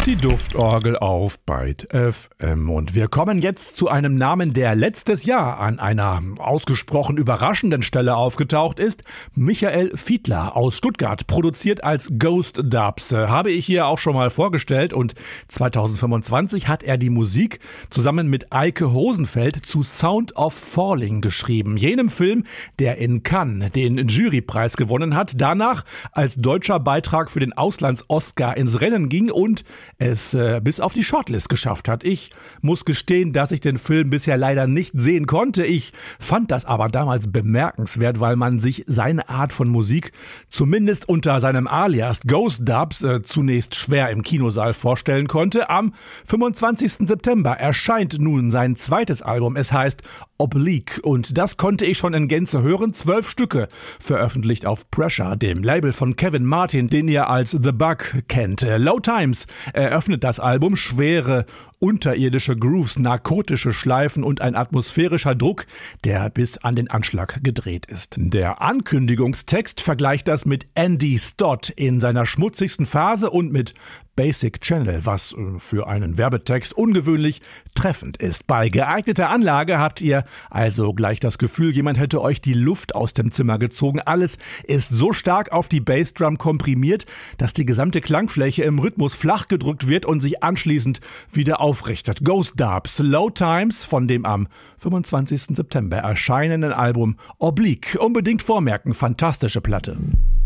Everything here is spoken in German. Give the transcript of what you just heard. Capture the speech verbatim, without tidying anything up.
Die Duftorgel auf Byte F M. Und wir kommen jetzt zu einem Namen, der letztes Jahr an einer ausgesprochen überraschenden Stelle aufgetaucht ist. Michael Fiedler aus Stuttgart, produziert als Ghost Dubs. Habe ich hier auch schon mal vorgestellt und zwanzig fünfundzwanzig hat er die Musik zusammen mit Eike Hosenfeld zu Sound of Falling geschrieben. Jenem Film, der in Cannes den Jurypreis gewonnen hat, danach als deutscher Beitrag für den Auslands-Oscar ins Rennen ging und es äh, bis auf die Shortlist geschafft hat. Ich muss gestehen, dass ich den Film bisher leider nicht sehen konnte. Ich fand das aber damals bemerkenswert, weil man sich seine Art von Musik zumindest unter seinem Alias Ghost Dubs äh, zunächst schwer im Kinosaal vorstellen konnte. Am fünfundzwanzigsten September erscheint nun sein zweites Album. Es heißt Oblique und das konnte ich schon in Gänze hören. Zwölf Stücke veröffentlicht auf Pressure, dem Label von Kevin Martin, den ihr als The Bug kennt. Low Times eröffnet das Album. Schwere, unterirdische Grooves, narkotische Schleifen und ein atmosphärischer Druck, der bis an den Anschlag gedreht ist. Der Ankündigungstext vergleicht das mit Andy Stott in seiner schmutzigsten Phase und mit Basic Channel, was für einen Werbetext ungewöhnlich treffend ist. Bei geeigneter Anlage habt ihr also gleich das Gefühl, jemand hätte euch die Luft aus dem Zimmer gezogen. Alles ist so stark auf die Bassdrum komprimiert, dass die gesamte Klangfläche im Rhythmus flach gedrückt wird und sich anschließend wieder aufrichtet. Ghost Dubs, Low Times von dem am fünfundzwanzigsten September erscheinenden Album Oblique. Unbedingt vormerken, fantastische Platte.